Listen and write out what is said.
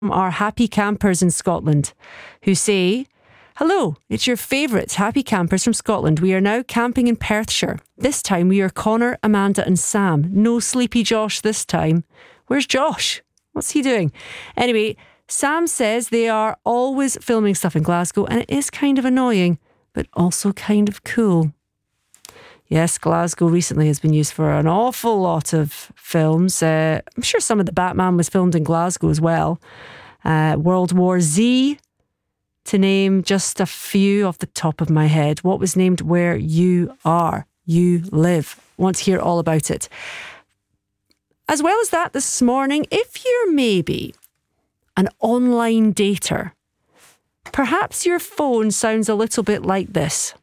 our happy campers in Scotland who say, "Hello, it's your favourites, happy campers from Scotland. We are now camping in Perthshire. This time we are Connor, Amanda and Sam. No sleepy Josh this time." Where's Josh? What's he doing? Anyway, Sam says they are always filming stuff in Glasgow and it is kind of annoying, but also kind of cool. Yes, Glasgow recently has been used for an awful lot of films. I'm sure some of the Batman was filmed in Glasgow as well. World War Z, to name just a few off the top of my head. What was named Where You Are, You Live. Want to hear all about it. As well as that, this morning, if you're maybe an online dater, perhaps your phone sounds a little bit like this.